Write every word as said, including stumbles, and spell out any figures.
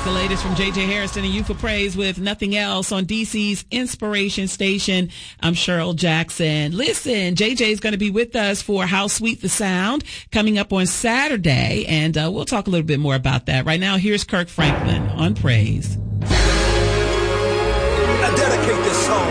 the latest from J J Harrison and You for Praise with Nothing Else on D C's Inspiration Station. I'm Cheryl Jackson. Listen, J J is going to be with us for How Sweet the Sound coming up on Saturday, and uh, we'll talk a little bit more about that. Right now, here's Kirk Franklin on Praise. I dedicate this song